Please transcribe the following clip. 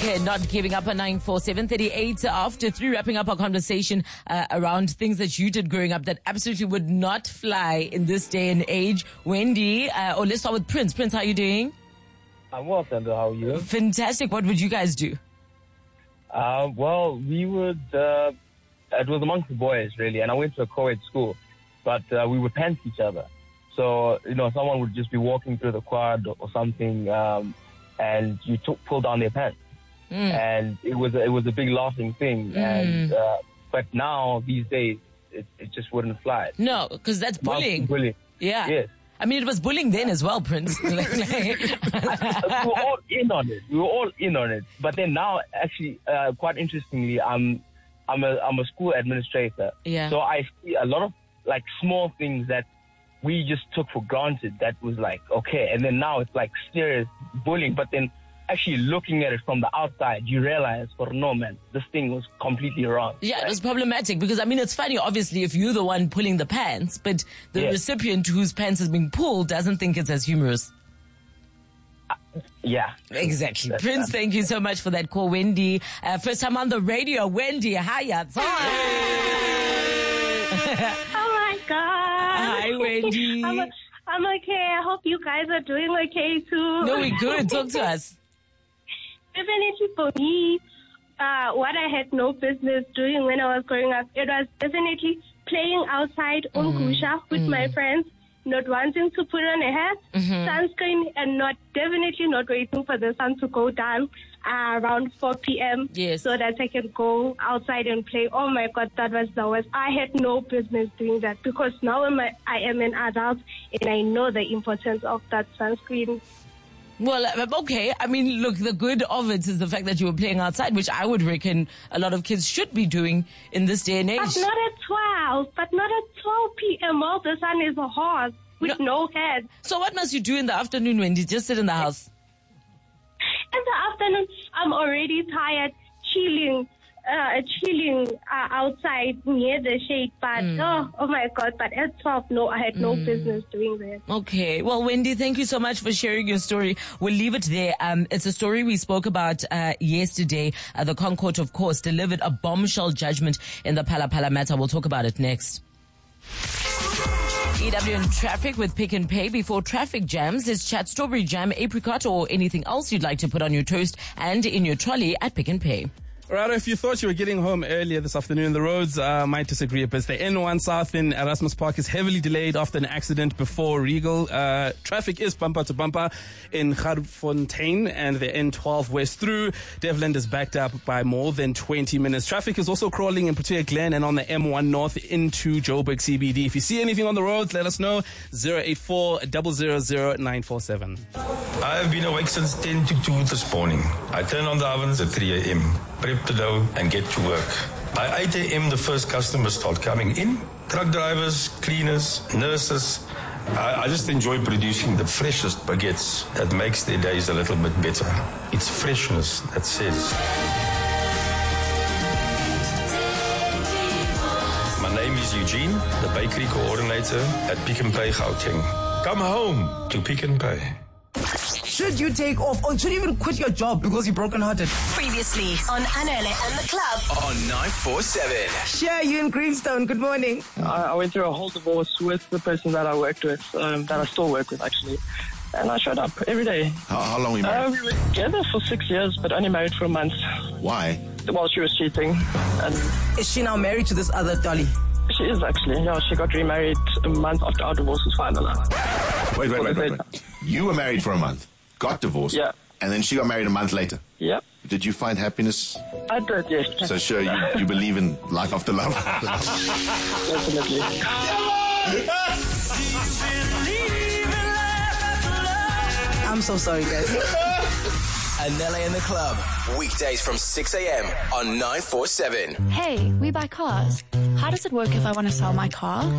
Okay, not giving up on 94738 after 3, wrapping up our conversation around things that you did growing up that absolutely would not fly in this day and age. Wendy, or let's start with Prince. Prince, how are you doing? I'm well, Sandra. How are you? Fantastic. What would you guys do? Well, we would, it was amongst the boys, really, and I went to a co-ed school, but we would pants each other. So, someone would just be walking through the quad or something, and you pull down their pants. And it was a big laughing thing. And but now, these days, it just wouldn't fly. No, because that's bullying. Bullying. Yeah. Yes. I mean, it was bullying then as well, Prince. We were all in on it. But then now, actually, quite interestingly, I'm a school administrator. Yeah. So I see a lot of small things that we just took for granted. That was okay, and then now it's serious bullying. But then actually looking at it from the outside, you realize, no man, this thing was completely wrong. Yeah, it was problematic because, it's funny, obviously, if you're the one pulling the pants, but the recipient whose pants is being pulled doesn't think it's as humorous. Yeah. Exactly. Prince, thank you so much for that call. Wendy, first time on the radio. Wendy, hiya. Oh my God. Hi, Wendy. I'm okay. I hope you guys are doing okay too. No, we're good. Talk to us. Definitely for me, what I had no business doing when I was growing up, it was definitely playing outside on Gusha with my friends, not wanting to put on a hat, sunscreen, and definitely not waiting for the sun to go down around 4 p.m. Yes. So that I can go outside and play. Oh my God, that was the worst. I had no business doing that because now I am an adult and I know the importance of that sunscreen. Well, okay. Look, the good of it is the fact that you were playing outside, which I would reckon a lot of kids should be doing in this day and age. But not at 12 p.m. All the sun is hot with no head. So what must you do in the afternoon, Wendy? Just sit in the house? In the afternoon, I'm already tired, chilling outside near the shade. But, oh my God, but at 12, no, I had no business doing that. Okay. Well, Wendy, thank you so much for sharing your story. We'll leave it there. It's a story we spoke about yesterday. The Concourt, of course, delivered a bombshell judgment in the Phala Phala matter. We'll talk about it next. EW in traffic with Pick and Pay. Before traffic jams, is chat strawberry jam, apricot, or anything else you'd like to put on your toast and in your trolley at Pick and Pay. Right, if you thought you were getting home earlier this afternoon, the roads might disagree a bit. The N1 South in Erasmus Park is heavily delayed after an accident before Regal. Traffic is bumper to bumper in Garsfontein, and the N12 West through Devland is backed up by more than 20 minutes. Traffic is also crawling in Protea Glen and on the M1 North into Joburg CBD. If you see anything on the roads, let us know. 084 000 947. I have been awake since 10 to 2 this morning. I turn on the ovens at 3 a.m., prep the dough and get to work. By 8 a.m. the first customers start coming in. Truck drivers, cleaners, nurses. I just enjoy producing the freshest baguettes that makes their days a little bit better. It's freshness that says. My name is Eugene, the bakery coordinator at Pick n Pay Gauteng. Come home to Pick n Pay. Should you take off or should you even quit your job because you're brokenhearted? Previously on Anele and the Club on 947. Share you in Greenstone. Good morning. I went through a whole divorce with the person that I worked with, that I still work with actually. And I showed up every day. How long were you married? We were together for 6 years, but only married for a month. Why? Well, she was cheating. And is she now married to this other dolly? She is actually. Yeah, she got remarried a month after our divorce was final. Wait. You were married for a month, got divorced, yeah, and then she got married a month later. Yep. Did you find happiness? I did, yes. So sure, you believe in life after love? Definitely. I'm so sorry, guys. Anele in the Club, weekdays from 6 a.m. on 947. Hey, we buy cars. How does it work if I want to sell my car?